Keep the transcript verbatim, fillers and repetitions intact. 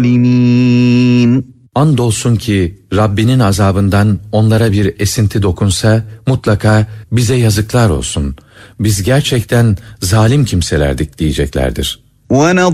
Andolsun ki Rabbinin azabından onlara bir esinti dokunsa mutlaka bize yazıklar olsun. Biz gerçekten zalim kimselerdik diyeceklerdir.